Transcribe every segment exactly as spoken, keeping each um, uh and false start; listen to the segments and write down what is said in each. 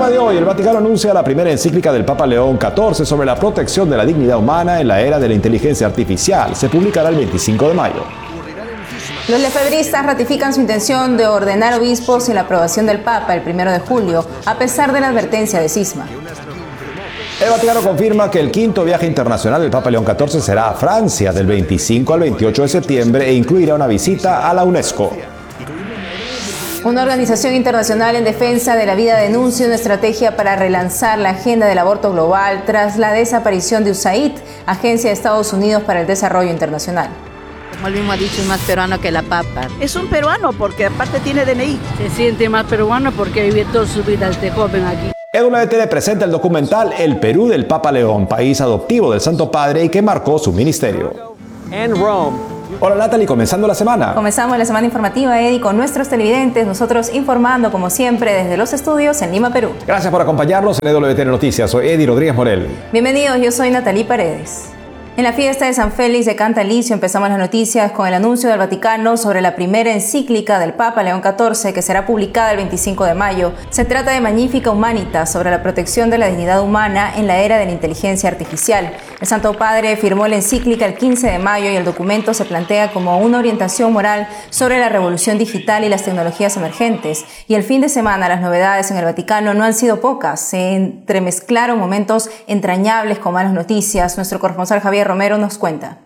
programa de hoy, el Vaticano anuncia la primera encíclica del Papa León catorce sobre la protección de la dignidad humana en la era de la inteligencia artificial. Se publicará el veinticinco de mayo. Los lefebristas ratifican su intención de ordenar obispos sin la aprobación del Papa el primero de julio, a pesar de la advertencia de Cisma. El Vaticano confirma que el quinto viaje internacional del Papa León catorce será a Francia del veinticinco al veintiocho de septiembre e incluirá una visita a la UNESCO. Una organización internacional en defensa de la vida denuncia una estrategia para relanzar la agenda del aborto global tras la desaparición de U S A I D, Agencia de Estados Unidos para el Desarrollo Internacional. Como él mismo ha dicho, es más peruano que la papa. Es un peruano porque aparte tiene D N I. Se siente más peruano porque vive toda su vida este joven aquí. E W T N presenta el documental El Perú del Papa León, país adoptivo del Santo Padre y que marcó su ministerio. And Rome. Hola Natalie, comenzando la semana. Comenzamos la semana informativa, Eddie, con nuestros televidentes, nosotros informando como siempre desde los estudios en Lima, Perú. Gracias por acompañarnos en E W T N Noticias. Soy Eddie Rodríguez Morel. Bienvenidos, yo soy Natalie Paredes. En la fiesta de San Félix de Cantalicio empezamos las noticias con el anuncio del Vaticano sobre la primera encíclica del Papa León catorce que será publicada el veinticinco de mayo. Se trata de Magnificat Humanitas sobre la protección de la dignidad humana en la era de la inteligencia artificial. El Santo Padre firmó la encíclica el quince de mayo y el documento se plantea como una orientación moral sobre la revolución digital y las tecnologías emergentes. Y el fin de semana las novedades en el Vaticano no han sido pocas. Se entremezclaron momentos entrañables con malas noticias. Nuestro corresponsal Javier Romero nos cuenta.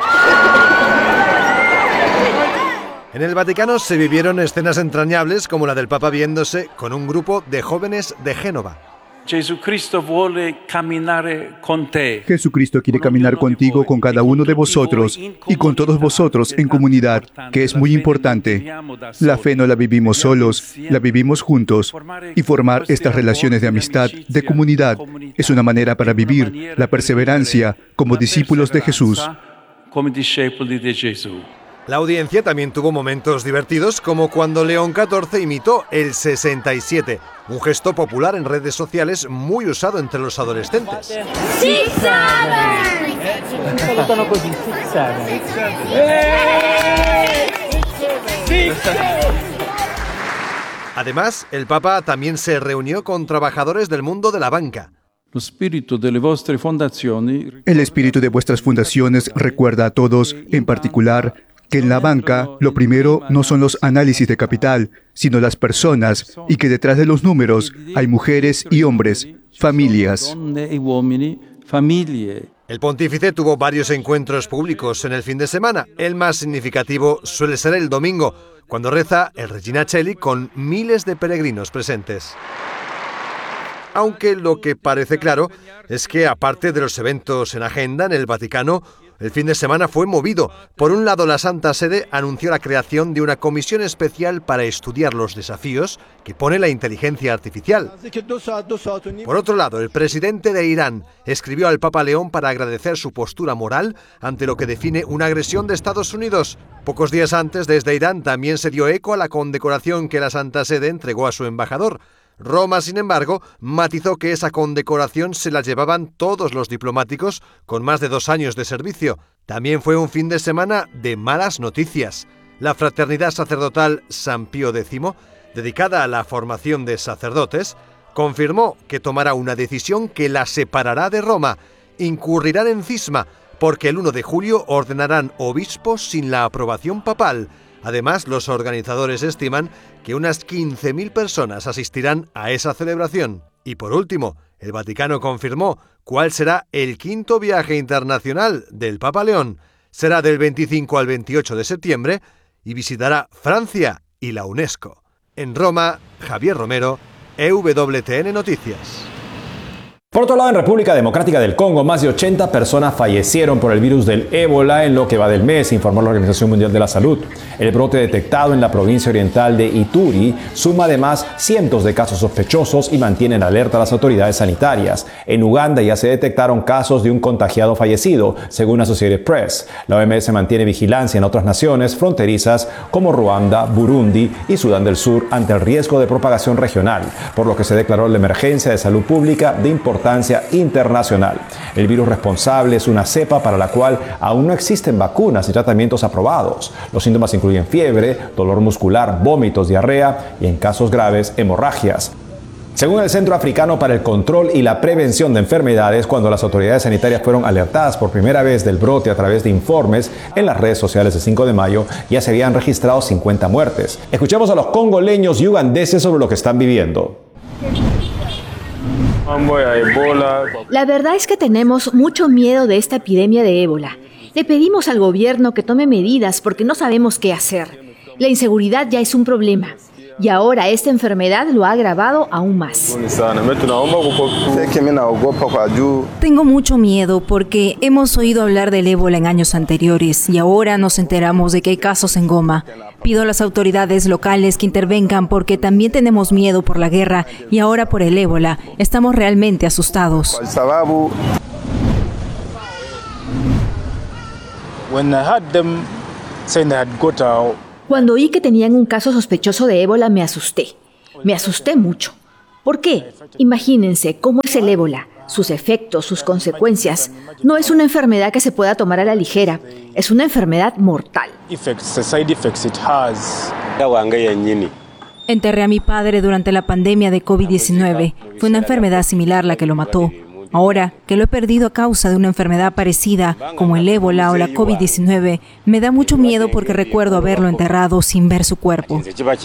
En el Vaticano se vivieron escenas entrañables como la del Papa viéndose con un grupo de jóvenes de Génova. Jesucristo quiere caminar contigo, con cada uno de vosotros y con todos vosotros en comunidad, que es muy importante. La fe no la vivimos solos, la vivimos juntos. Y formar estas relaciones de amistad, de comunidad, es una manera para vivir la perseverancia como discípulos de Jesús. La audiencia también tuvo momentos divertidos, como cuando León catorce imitó el sesenta y siete, un gesto popular en redes sociales muy usado entre los adolescentes. Además, el Papa también se reunió con trabajadores del mundo de la banca. El espíritu de vuestras fundaciones recuerda a todos, en particular, que en la banca lo primero no son los análisis de capital, sino las personas, y que detrás de los números hay mujeres y hombres, familias. El pontífice tuvo varios encuentros públicos en el fin de semana. El más significativo suele ser el domingo, cuando reza el Regina Coeli con miles de peregrinos presentes. Aunque lo que parece claro es que, aparte de los eventos en agenda en el Vaticano, el fin de semana fue movido. Por un lado, la Santa Sede anunció la creación de una comisión especial para estudiar los desafíos que pone la inteligencia artificial. Por otro lado, el presidente de Irán escribió al Papa León para agradecer su postura moral ante lo que define una agresión de Estados Unidos. Pocos días antes, desde Irán también se dio eco a la condecoración que la Santa Sede entregó a su embajador. Roma, sin embargo, matizó que esa condecoración se la llevaban todos los diplomáticos con más de dos años de servicio. También fue un fin de semana de malas noticias. La Fraternidad Sacerdotal San Pío décimo, dedicada a la formación de sacerdotes, confirmó que tomará una decisión que la separará de Roma. Incurrirán en cisma, porque el uno de julio ordenarán obispos sin la aprobación papal. Además, los organizadores estiman que unas quince mil personas asistirán a esa celebración. Y por último, el Vaticano confirmó cuál será el quinto viaje internacional del Papa León. Será del veinticinco al veintiocho de septiembre y visitará Francia y la UNESCO. En Roma, Javier Romero, E W T N Noticias. Por otro lado, en República Democrática del Congo, más de ochenta personas fallecieron por el virus del ébola en lo que va del mes, informó la Organización Mundial de la Salud. El brote detectado en la provincia oriental de Ituri suma además cientos de casos sospechosos y mantiene en alerta a las autoridades sanitarias. En Uganda ya se detectaron casos de un contagiado fallecido, según Associated Press. La O M S mantiene vigilancia en otras naciones fronterizas como Ruanda, Burundi y Sudán del Sur ante el riesgo de propagación regional, por lo que se declaró la emergencia de salud pública de importancia internacional. El virus responsable es una cepa para la cual aún no existen vacunas y tratamientos aprobados. Los síntomas incluyen fiebre, dolor muscular, vómitos, diarrea y, en casos graves, hemorragias. Según el Centro Africano para el Control y la Prevención de Enfermedades, cuando las autoridades sanitarias fueron alertadas por primera vez del brote a través de informes en las redes sociales el cinco de mayo, ya se habían registrado cincuenta muertes. Escuchemos a los congoleños y ugandeses sobre lo que están viviendo. La verdad es que tenemos mucho miedo de esta epidemia de ébola. Le pedimos al gobierno que tome medidas porque no sabemos qué hacer. La inseguridad ya es un problema. Y ahora esta enfermedad lo ha agravado aún más. Tengo mucho miedo porque hemos oído hablar del ébola en años anteriores y ahora nos enteramos de que hay casos en Goma. Pido a las autoridades locales que intervengan porque también tenemos miedo por la guerra y ahora por el ébola. Estamos realmente asustados. Cuando oí que tenían un caso sospechoso de ébola, me asusté. Me asusté mucho. ¿Por qué? Imagínense cómo es el ébola, sus efectos, sus consecuencias. No es una enfermedad que se pueda tomar a la ligera. Es una enfermedad mortal. Enterré a mi padre durante la pandemia de COVID diecinueve. Fue una enfermedad similar la que lo mató. Ahora que lo he perdido a causa de una enfermedad parecida, como el ébola o la COVID diecinueve, me da mucho miedo porque recuerdo haberlo enterrado sin ver su cuerpo.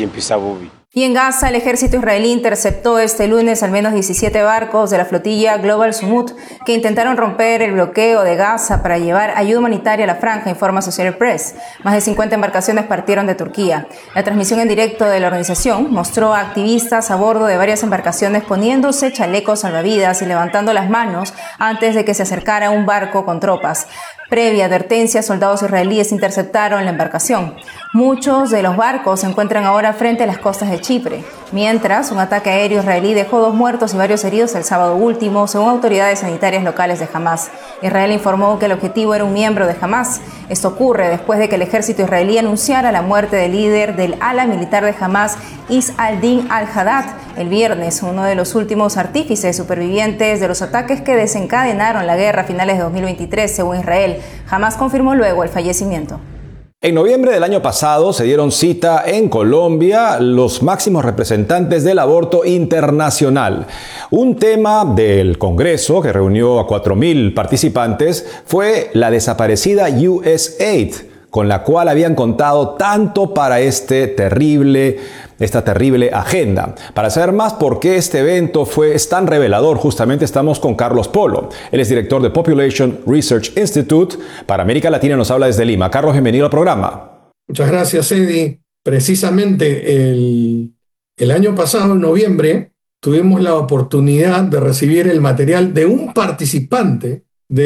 Y en Gaza, el ejército israelí interceptó este lunes al menos diecisiete barcos de la flotilla Global Sumut que intentaron romper el bloqueo de Gaza para llevar ayuda humanitaria a la franja, informa Associated Press. Más de cincuenta embarcaciones partieron de Turquía. La transmisión en directo de la organización mostró a activistas a bordo de varias embarcaciones poniéndose chalecos salvavidas y levantando las manos antes de que se acercara un barco con tropas. Previa advertencia, soldados israelíes interceptaron la embarcación. Muchos de los barcos se encuentran ahora frente a las costas de Chipre, mientras un ataque aéreo israelí dejó dos muertos y varios heridos el sábado último, según autoridades sanitarias locales de Hamas. Israel informó que el objetivo era un miembro de Hamas. Esto ocurre después de que el ejército israelí anunciara la muerte del líder del ala militar de Hamas, Is al-Din al-Haddad, el viernes, uno de los últimos artífices supervivientes de los ataques que desencadenaron la guerra a finales de dos mil veintitrés, según Israel. Hamas confirmó luego el fallecimiento. En noviembre del año pasado se dieron cita en Colombia los máximos representantes del aborto internacional. Un tema del Congreso que reunió a cuatro mil participantes fue la desaparecida U S A I D, con la cual habían contado tanto para este terrible, esta terrible agenda. Para saber más por qué este evento fue es tan revelador, justamente estamos con Carlos Polo. Él es director de Population Research Institute para América Latina y nos habla desde Lima. Carlos, bienvenido al programa. Muchas gracias, Eddie. Precisamente el, el año pasado, en noviembre, tuvimos la oportunidad de recibir el material de un participante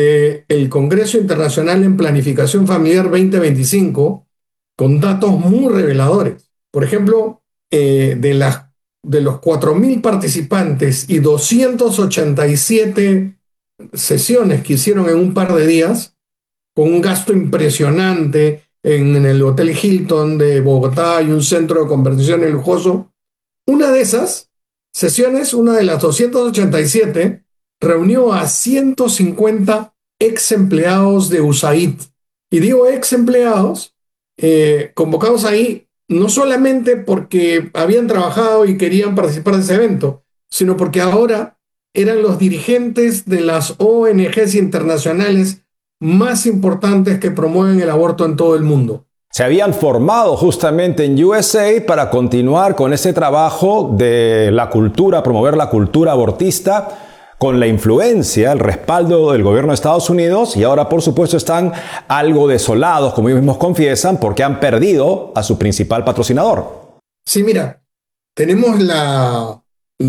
del Congreso Internacional en Planificación Familiar veinte veinticinco con datos muy reveladores. Por ejemplo, eh, de, las, de los cuatro mil participantes y doscientas ochenta y siete sesiones que hicieron en un par de días, con un gasto impresionante en, en el Hotel Hilton de Bogotá y un centro de conversaciones lujoso, una de esas sesiones, una de las doscientas ochenta y siete, reunió a ciento cincuenta ex empleados de U S A I D. Y digo ex empleados eh, convocados ahí no solamente porque habían trabajado y querían participar de ese evento, sino porque ahora eran los dirigentes de las O N Ges internacionales más importantes que promueven el aborto en todo el mundo. Se habían formado justamente en U S A I D para continuar con ese trabajo de la cultura, promover la cultura abortista, con la influencia, el respaldo del gobierno de Estados Unidos, y ahora por supuesto están algo desolados, como ellos mismos confiesan, porque han perdido a su principal patrocinador. Sí, mira, tenemos la,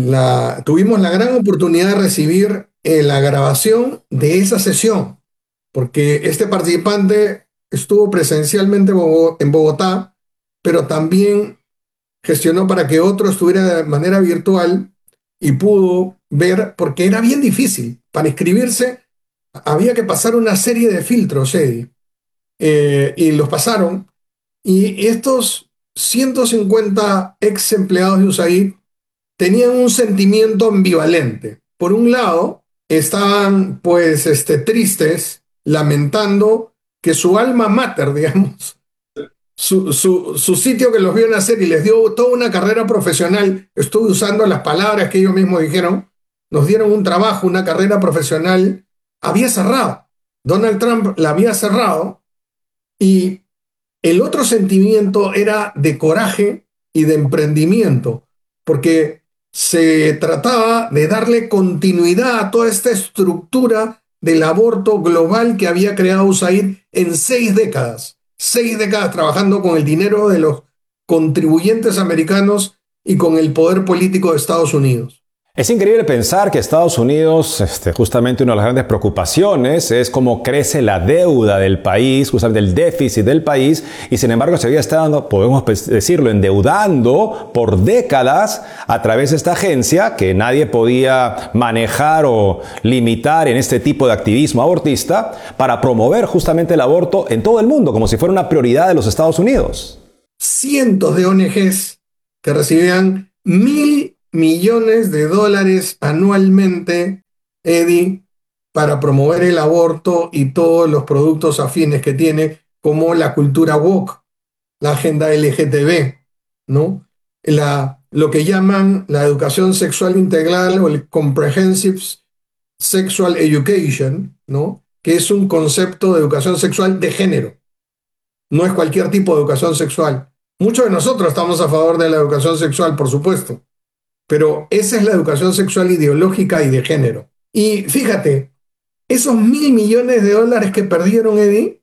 la, tuvimos la gran oportunidad de recibir eh, la grabación de esa sesión, porque este participante estuvo presencialmente en Bogotá, pero también gestionó para que otro estuviera de manera virtual y pudo ver, porque era bien difícil. Para inscribirse había que pasar una serie de filtros, Eddie, eh, y los pasaron. Y estos ciento cincuenta ex empleados de U S A I D tenían un sentimiento ambivalente. Por un lado, estaban pues este, tristes, lamentando que su alma mater, digamos, su, su, su sitio que los vio nacer y les dio toda una carrera profesional, estoy usando las palabras que ellos mismos dijeron, nos dieron un trabajo, una carrera profesional, había cerrado. Donald Trump la había cerrado y el otro sentimiento era de coraje y de emprendimiento, porque se trataba de darle continuidad a toda esta estructura del aborto global que había creado U S A I D en seis décadas. Seis décadas trabajando con el dinero de los contribuyentes americanos y con el poder político de Estados Unidos. Es increíble pensar que Estados Unidos, este, justamente una de las grandes preocupaciones es cómo crece la deuda del país, justamente el déficit del país, y sin embargo se había estado, podemos decirlo, endeudando por décadas a través de esta agencia que nadie podía manejar o limitar en este tipo de activismo abortista para promover justamente el aborto en todo el mundo, como si fuera una prioridad de los Estados Unidos. Cientos de O N Ges que recibían mil millones de dólares anualmente, Eddie, para promover el aborto y todos los productos afines que tiene, como la cultura woke, la agenda L G T B, ¿no? La, lo que llaman la educación sexual integral o el Comprehensive Sexual Education, ¿no? Que es un concepto de educación sexual de género. No es cualquier tipo de educación sexual. Muchos de nosotros estamos a favor de la educación sexual, por supuesto. Pero esa es la educación sexual ideológica y de género. Y fíjate, esos mil millones de dólares que perdieron, Eddie,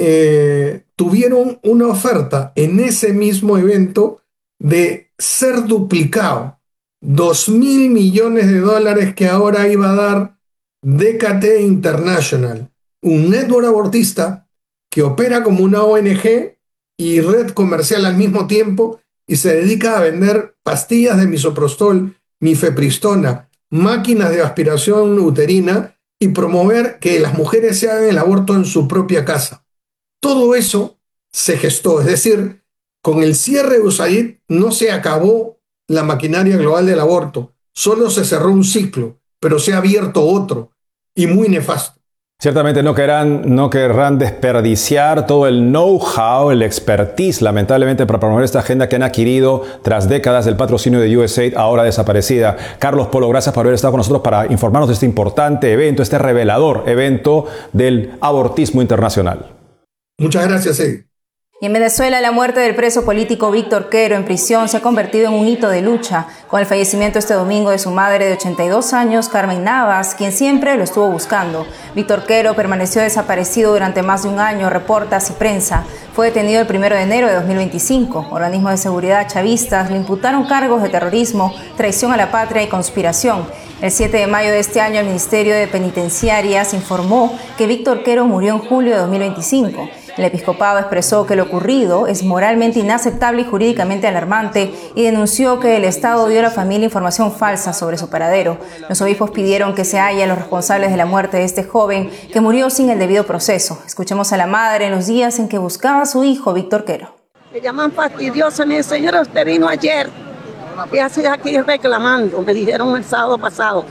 eh, tuvieron una oferta en ese mismo evento de ser duplicado. Dos mil millones de dólares que ahora iba a dar D K T International, un network abortista que opera como una O N G y red comercial al mismo tiempo, y se dedica a vender pastillas de misoprostol, mifepristona, máquinas de aspiración uterina y promover que las mujeres se hagan el aborto en su propia casa. Todo eso se gestó, es decir, con el cierre de U S A I D no se acabó la maquinaria global del aborto, solo se cerró un ciclo, pero se ha abierto otro y muy nefasto. Ciertamente no querrán, no querrán desperdiciar todo el know-how, el expertise, lamentablemente, para promover esta agenda que han adquirido tras décadas del patrocinio de U S A I D, ahora desaparecida. Carlos Polo, gracias por haber estado con nosotros para informarnos de este importante evento, este revelador evento del abortismo internacional. Muchas gracias, Eddie. Y en Venezuela, la muerte del preso político Víctor Quero en prisión se ha convertido en un hito de lucha, con el fallecimiento este domingo de su madre de ochenta y dos años, Carmen Navas, quien siempre lo estuvo buscando. Víctor Quero permaneció desaparecido durante más de un año, reporta Ciprensa. Fue detenido el primero de enero de dos mil veinticinco. Organismos de seguridad chavistas le imputaron cargos de terrorismo, traición a la patria y conspiración. El siete de mayo de este año, el Ministerio de Penitenciarias informó que Víctor Quero murió en julio de dos mil veinticinco. El episcopado expresó que lo ocurrido es moralmente inaceptable y jurídicamente alarmante y denunció que el Estado dio a la familia información falsa sobre su paradero. Los obispos pidieron que se hallen los responsables de la muerte de este joven que murió sin el debido proceso. Escuchemos a la madre en los días en que buscaba a su hijo Víctor Quero. Me llaman fastidiosa, mi señora, usted vino ayer. ¿Qué haces aquí reclamando? Me dijeron el sábado pasado.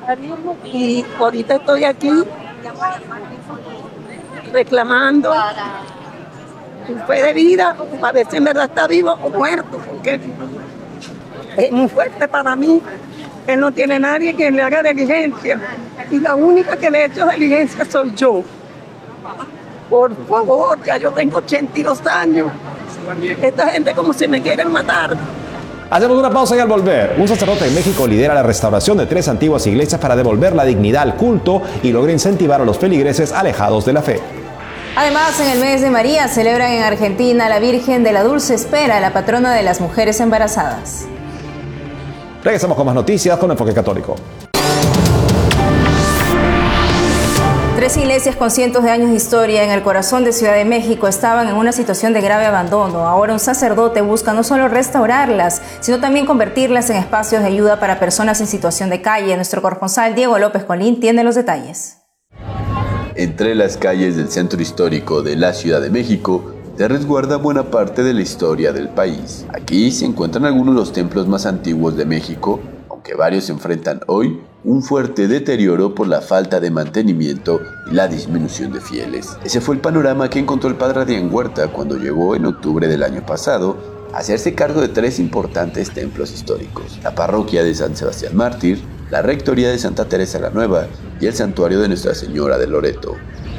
Y ahorita estoy aquí reclamando su fe de vida, para ver si en verdad está vivo o muerto, porque es muy fuerte para mí. Él no tiene nadie que le haga diligencia, y la única que le ha hecho diligencia soy yo. Por favor, ya yo tengo ochenta y dos años. Esta gente como si me quieren matar. Hacemos una pausa y al volver, un sacerdote en México lidera la restauración de tres antiguas iglesias para devolver la dignidad al culto y logra incentivar a los feligreses alejados de la fe. Además, en el mes de María celebran en Argentina la Virgen de la Dulce Espera, la patrona de las mujeres embarazadas. Regresamos con más noticias con Enfoque Católico. Tres iglesias con cientos de años de historia en el corazón de Ciudad de México estaban en una situación de grave abandono. Ahora un sacerdote busca no solo restaurarlas, sino también convertirlas en espacios de ayuda para personas en situación de calle. Nuestro corresponsal Diego López Colín tiene los detalles. Entre las calles del centro histórico de la Ciudad de México se resguarda buena parte de la historia del país. Aquí se encuentran algunos de los templos más antiguos de México, aunque varios enfrentan hoy un fuerte deterioro por la falta de mantenimiento y la disminución de fieles. Ese fue el panorama que encontró el padre Adrián Huerta cuando llegó en octubre del año pasado a hacerse cargo de tres importantes templos históricos: la parroquia de San Sebastián Mártir, la rectoría de Santa Teresa la Nueva y el santuario de Nuestra Señora de Loreto.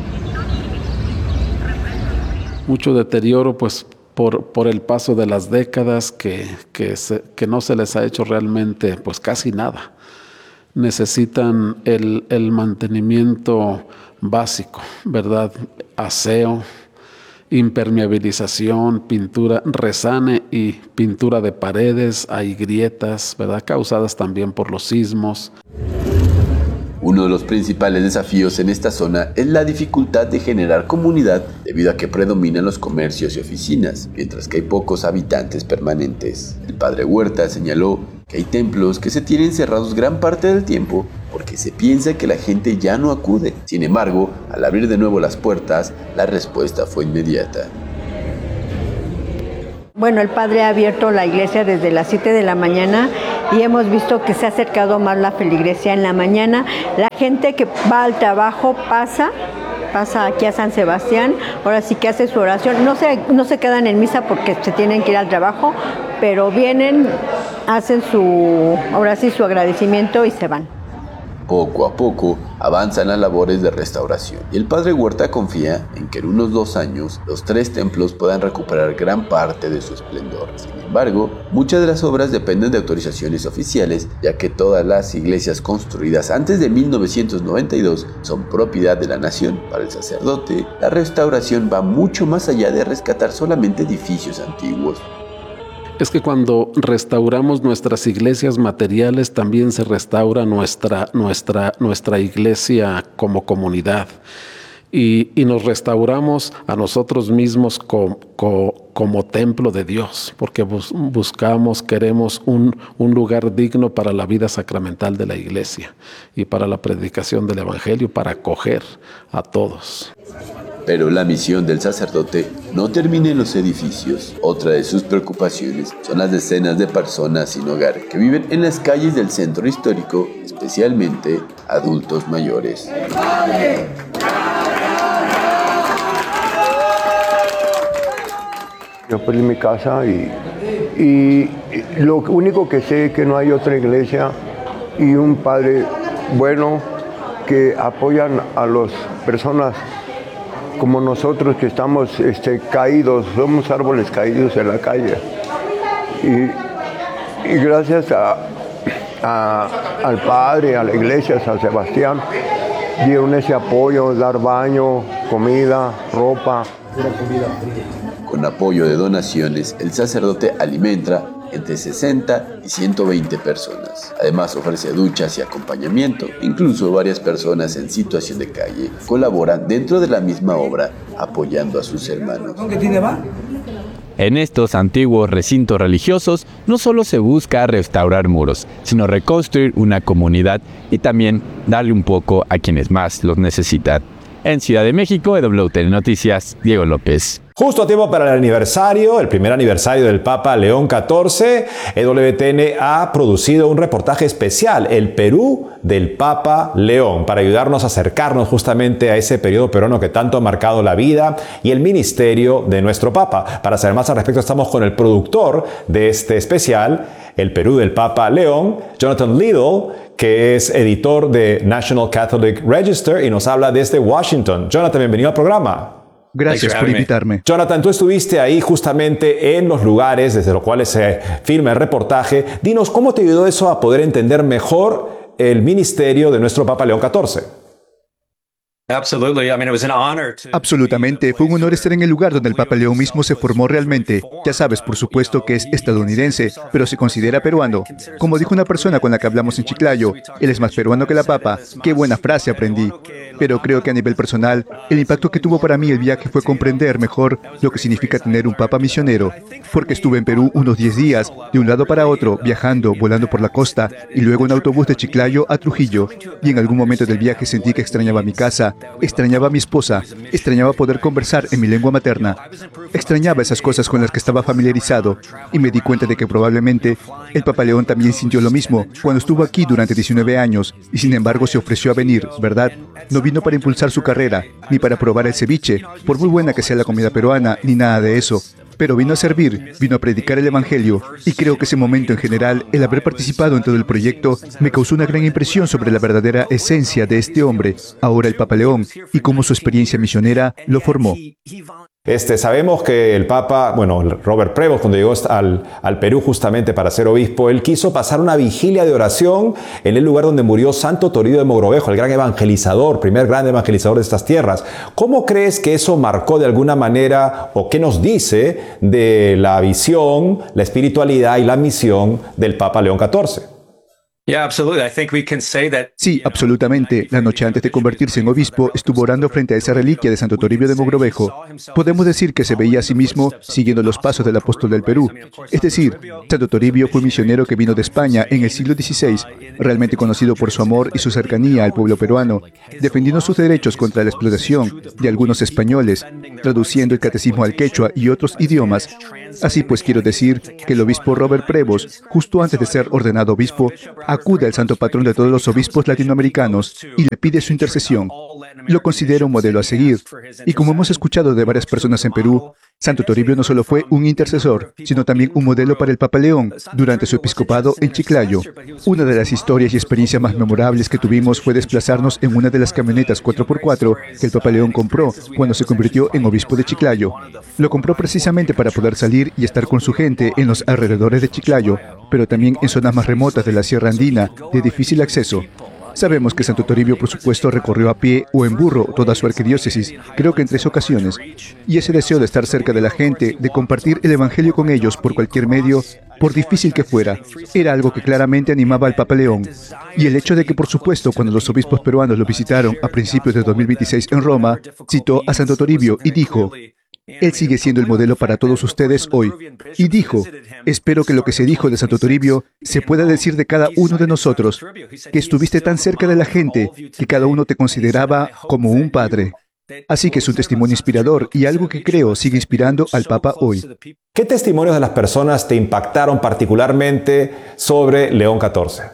Mucho deterioro, pues, por, por el paso de las décadas que, que, se, que no se les ha hecho realmente, pues, casi nada. Necesitan el, el mantenimiento básico, ¿verdad? Aseo, impermeabilización, pintura, resane y pintura de paredes. Hay grietas, ¿verdad? Causadas también por los sismos. Uno de los principales desafíos en esta zona es la dificultad de generar comunidad debido a que predominan los comercios y oficinas, mientras que hay pocos habitantes permanentes. El padre Huerta señaló que hay templos que se tienen cerrados gran parte del tiempo porque se piensa que la gente ya no acude. Sin embargo, al abrir de nuevo las puertas, la respuesta fue inmediata. Bueno, el padre ha abierto la iglesia desde las siete de la mañana y hemos visto que se ha acercado más la feligresía en la mañana. La gente que va al trabajo pasa, pasa aquí a San Sebastián, ahora sí que hace su oración. No se, no se quedan en misa porque se tienen que ir al trabajo, pero vienen, hacen su, ahora sí, su agradecimiento y se van. Poco a poco avanzan las labores de restauración y el padre Huerta confía en que en unos dos años los tres templos puedan recuperar gran parte de su esplendor. Sin embargo, muchas de las obras dependen de autorizaciones oficiales, ya que todas las iglesias construidas antes de mil novecientos noventa y dos son propiedad de la nación. Para el sacerdote, la restauración va mucho más allá de rescatar solamente edificios antiguos. Es que cuando restauramos nuestras iglesias materiales, también se restaura nuestra, nuestra, nuestra iglesia como comunidad. Y, y nos restauramos a nosotros mismos como, como, como templo de Dios, porque bus, buscamos, queremos un, un lugar digno para la vida sacramental de la iglesia y para la predicación del evangelio, para acoger a todos. Pero la misión del sacerdote no termina en los edificios. Otra de sus preocupaciones son las decenas de personas sin hogar que viven en las calles del centro histórico, especialmente adultos mayores. Yo perdí mi casa y, y lo único que sé es que no hay otra iglesia y un padre bueno que apoyan a las personas como nosotros que estamos este, caídos, somos árboles caídos en la calle. Y, y gracias a, a, al Padre, a la iglesia, a San Sebastián, dieron ese apoyo, dar baño, comida, ropa. Con apoyo de donaciones, el sacerdote alimenta entre sesenta y ciento veinte personas. Además ofrece duchas y acompañamiento. Incluso varias personas en situación de calle colaboran dentro de la misma obra, apoyando a sus hermanos. En estos antiguos recintos religiosos no solo se busca restaurar muros, sino reconstruir una comunidad y también darle un poco a quienes más los necesitan. En Ciudad de México, E W T N Noticias, Diego López. Justo a tiempo para el aniversario, el primer aniversario del Papa León catorce, E W T N ha producido un reportaje especial, El Perú del Papa León, para ayudarnos a acercarnos justamente a ese periodo peruano que tanto ha marcado la vida y el ministerio de nuestro Papa. Para saber más al respecto, estamos con el productor de este especial, El Perú del Papa León, Jonathan Liddell, que es editor de National Catholic Register y nos habla desde Washington. Jonathan, bienvenido al programa. Gracias por invitarme. Jonathan, tú estuviste ahí justamente en los lugares desde los cuales se filma el reportaje. Dinos, ¿cómo te ayudó eso a poder entender mejor el ministerio de nuestro Papa León catorce? Absolutamente, fue un honor estar en el lugar donde el Papa León mismo se formó realmente. Ya sabes, por supuesto que es estadounidense, pero se considera peruano. Como dijo una persona con la que hablamos en Chiclayo, él es más peruano que la Papa. Qué buena frase aprendí. Pero creo que a nivel personal, el impacto que tuvo para mí el viaje fue comprender mejor lo que significa tener un Papa misionero. Porque estuve en Perú unos diez días, de un lado para otro, viajando, volando por la costa, y luego en autobús de Chiclayo a Trujillo. Y en algún momento del viaje sentí que extrañaba mi casa, casa, extrañaba a mi esposa, extrañaba poder conversar en mi lengua materna, extrañaba esas cosas con las que estaba familiarizado y me di cuenta de que probablemente el Papa León también sintió lo mismo cuando estuvo aquí durante diecinueve años y sin embargo se ofreció a venir, ¿verdad? No vino para impulsar su carrera, ni para probar el ceviche, por muy buena que sea la comida peruana, ni nada de eso. Pero vino a servir, vino a predicar el Evangelio, y creo que ese momento en general, el haber participado en todo el proyecto, me causó una gran impresión sobre la verdadera esencia de este hombre, ahora el Papa León, y cómo su experiencia misionera lo formó. Este, sabemos que el Papa, bueno, Robert Prevost, cuando llegó al, al Perú justamente para ser obispo, él quiso pasar una vigilia de oración en el lugar donde murió Santo Toribio de Mogrovejo, el gran evangelizador, primer gran evangelizador de estas tierras. ¿Cómo crees que eso marcó de alguna manera, o qué nos dice de la visión, la espiritualidad y la misión del Papa León catorce? Sí, absolutamente. La noche antes de convertirse en obispo, estuvo orando frente a esa reliquia de Santo Toribio de Mogrovejo. Podemos decir que se veía a sí mismo siguiendo los pasos del apóstol del Perú. Es decir, Santo Toribio fue un misionero que vino de España en el siglo dieciséis, realmente conocido por su amor y su cercanía al pueblo peruano, defendiendo sus derechos contra la explotación de algunos españoles, traduciendo el catecismo al quechua y otros idiomas. Así pues, quiero decir que el obispo Robert Prevost, justo antes de ser ordenado obispo, acude al santo patrón de todos los obispos latinoamericanos y le pide su intercesión. Lo considera un modelo a seguir. Y como hemos escuchado de varias personas en Perú, Santo Toribio no solo fue un intercesor, sino también un modelo para el Papa León durante su episcopado en Chiclayo. Una de las historias y experiencias más memorables que tuvimos fue desplazarnos en una de las camionetas cuatro por cuatro que el Papa León compró cuando se convirtió en obispo de Chiclayo. Lo compró precisamente para poder salir y estar con su gente en los alrededores de Chiclayo, pero también en zonas más remotas de la Sierra Andina, de difícil acceso. Sabemos que Santo Toribio, por supuesto, recorrió a pie o en burro toda su arquidiócesis, creo que en tres ocasiones, y ese deseo de estar cerca de la gente, de compartir el Evangelio con ellos por cualquier medio, por difícil que fuera, era algo que claramente animaba al Papa León. Y el hecho de que, por supuesto, cuando los obispos peruanos lo visitaron a principios de dos mil veintiséis en Roma, citó a Santo Toribio y dijo: Él sigue siendo el modelo para todos ustedes hoy. Y dijo: espero que lo que se dijo de Santo Toribio se pueda decir de cada uno de nosotros, que estuviste tan cerca de la gente que cada uno te consideraba como un padre. Así que es un testimonio inspirador y algo que creo sigue inspirando al Papa hoy. ¿Qué testimonios de las personas te impactaron particularmente sobre León catorce?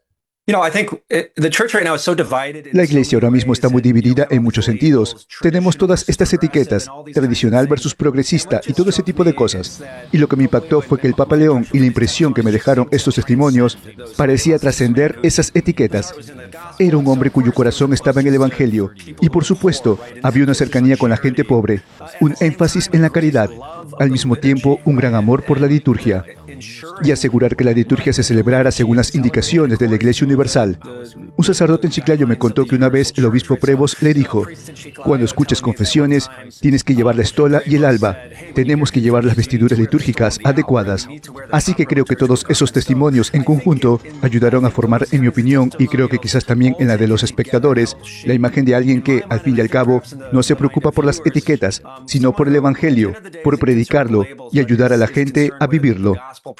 La iglesia ahora mismo está muy dividida en muchos sentidos. Tenemos todas estas etiquetas, tradicional versus progresista y todo ese tipo de cosas. Y lo que me impactó fue que el Papa León y la impresión que me dejaron estos testimonios parecía trascender esas etiquetas. Era un hombre cuyo corazón estaba en el Evangelio y, por supuesto, había una cercanía con la gente pobre, un énfasis en la caridad, al mismo tiempo un gran amor por la liturgia y asegurar que la liturgia se celebrara según las indicaciones de la Iglesia Universal. Un sacerdote en Chiclayo me contó que una vez el obispo Prevost le dijo: cuando escuches confesiones, tienes que llevar la estola y el alba. Tenemos que llevar las vestiduras litúrgicas adecuadas. Así que creo que todos esos testimonios en conjunto ayudaron a formar, en mi opinión, y creo que quizás también en la de los espectadores, la imagen de alguien que, al fin y al cabo, no se preocupa por las etiquetas, sino por el Evangelio, por predicarlo y ayudar a la gente a vivirlo.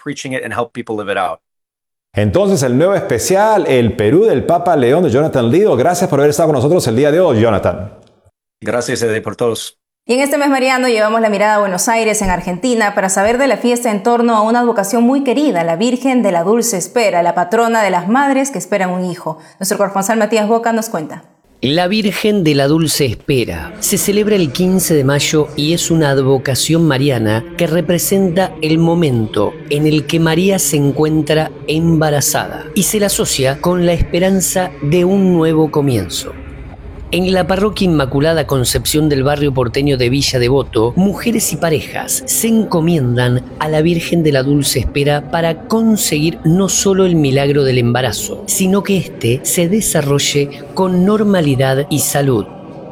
Entonces, el nuevo especial, El Perú del Papa León, de Jonathan Lido. Gracias por haber estado con nosotros el día de hoy, Jonathan. Gracias, Ede, por todos. Y en este mes mariano llevamos la mirada a Buenos Aires, en Argentina, para saber de la fiesta en torno a una advocación muy querida, la Virgen de la Dulce Espera, la patrona de las madres que esperan un hijo. Nuestro corresponsal Matías Boca nos cuenta. La Virgen de la Dulce Espera se celebra el quince de mayo y es una advocación mariana que representa el momento en el que María se encuentra embarazada y se la asocia con la esperanza de un nuevo comienzo. En la parroquia Inmaculada Concepción del barrio porteño de Villa Devoto, mujeres y parejas se encomiendan a la Virgen de la Dulce Espera para conseguir no solo el milagro del embarazo, sino que éste se desarrolle con normalidad y salud.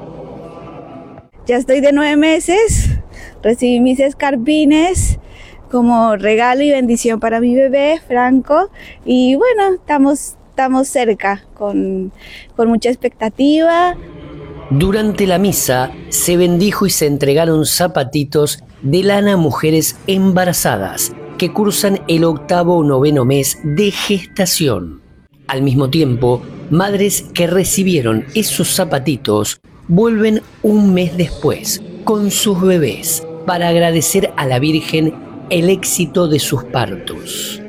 Ya estoy de nueve meses, recibí mis escarpines como regalo y bendición para mi bebé, Franco, y bueno, estamos... Estamos cerca, con, con mucha expectativa. Durante la misa se bendijo y se entregaron zapatitos de lana a mujeres embarazadas que cursan el octavo o noveno mes de gestación. Al mismo tiempo, madres que recibieron esos zapatitos vuelven un mes después con sus bebés para agradecer a la Virgen el éxito de sus partos.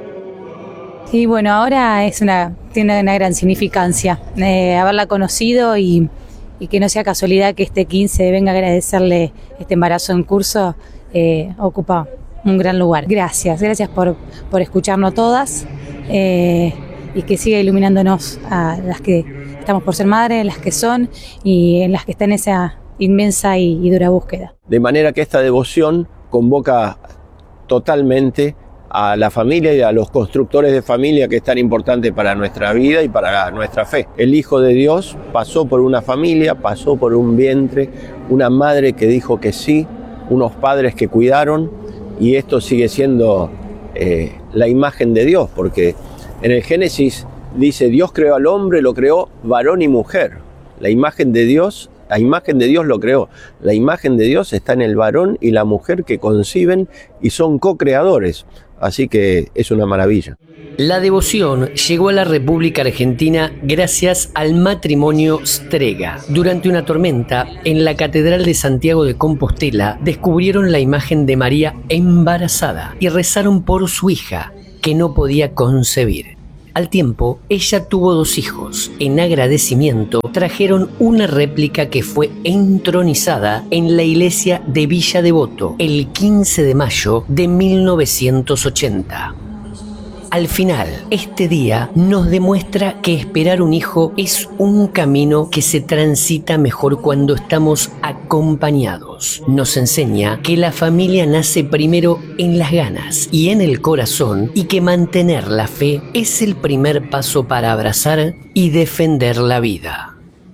Y bueno, ahora es una, tiene una gran significancia eh, haberla conocido y, y que no sea casualidad que este quince venga a agradecerle este embarazo en curso, eh, ocupa un gran lugar. Gracias, gracias por, por escucharnos todas eh, y que siga iluminándonos a las que estamos por ser madres, las que son y en las que está en esa inmensa y, y dura búsqueda. De manera que esta devoción convoca totalmente a la familia y a los constructores de familia, que es tan importante para nuestra vida y para nuestra fe. El Hijo de Dios pasó por una familia, pasó por un vientre, una madre que dijo que sí, unos padres que cuidaron, y esto sigue siendo eh, la imagen de Dios, porque en el Génesis dice: Dios creó al hombre, lo creó varón y mujer. La imagen de Dios, la imagen de Dios lo creó. La imagen de Dios está en el varón y la mujer que conciben y son co-creadores. Así que es una maravilla. La devoción llegó a la República Argentina gracias al matrimonio Strega. Durante una tormenta, en la Catedral de Santiago de Compostela, descubrieron la imagen de María embarazada y rezaron por su hija, que no podía concebir. Al tiempo, ella tuvo dos hijos. En agradecimiento, trajeron una réplica que fue entronizada en la iglesia de Villa Devoto el quince de mayo de mil novecientos ochenta. Al final, este día nos demuestra que esperar un hijo es un camino que se transita mejor cuando estamos acompañados. Nos enseña que la familia nace primero en las ganas y en el corazón, y que mantener la fe es el primer paso para abrazar y defender la vida.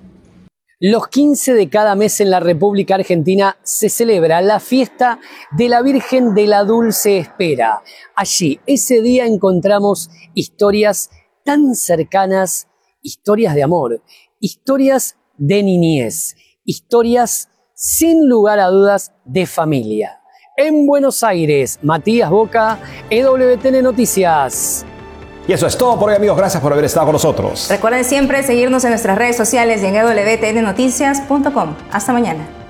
Los quince de cada mes en la República Argentina se celebra la fiesta de la Virgen de la Dulce Espera. Allí, ese día encontramos historias tan cercanas, historias de amor, historias de niñez, historias sin lugar a dudas de familia. En Buenos Aires, Matías Boca, E W T N Noticias. Y eso es todo por hoy, amigos. Gracias por haber estado con nosotros. Recuerden siempre seguirnos en nuestras redes sociales y en e w t n noticias punto com. Hasta mañana.